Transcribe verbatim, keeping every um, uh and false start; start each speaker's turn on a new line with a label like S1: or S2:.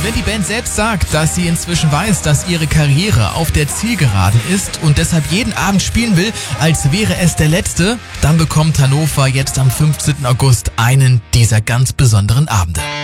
S1: Wenn die Band selbst sagt, dass sie inzwischen weiß, dass ihre Karriere auf der Zielgeraden ist und deshalb jeden Abend spielen will, als wäre es der letzte, dann bekommt Hannover jetzt am fünfzehnten August einen dieser ganz besonderen Abende.